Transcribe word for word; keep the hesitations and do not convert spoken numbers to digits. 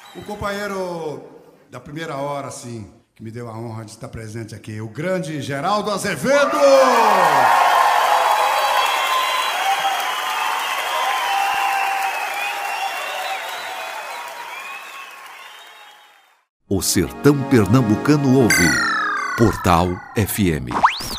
O companheiro da primeira hora, assim, que me deu a honra de estar presente aqui, o grande Geraldo Azevedo! O sertão pernambucano ouve. Portal F M.